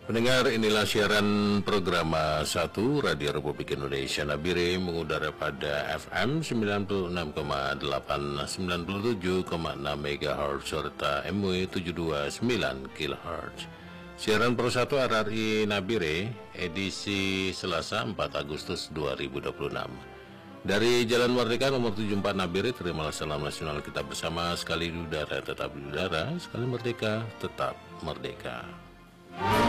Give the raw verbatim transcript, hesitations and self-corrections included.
Pendengar, inilah siaran program satu Radio Republik Indonesia Nabire mengudara pada F M sembilan puluh enam koma delapan, sembilan puluh tujuh koma enam megahertz serta M W tujuh dua sembilan kilohertz. Siaran Pro satu R R I Nabire edisi Selasa empat Agustus dua ribu dua puluh enam. Dari Jalan Merdeka nomor tujuh puluh empat Nabire, terimalah salam nasional kita bersama. Sekali di udara tetap di udara, sekali merdeka tetap merdeka.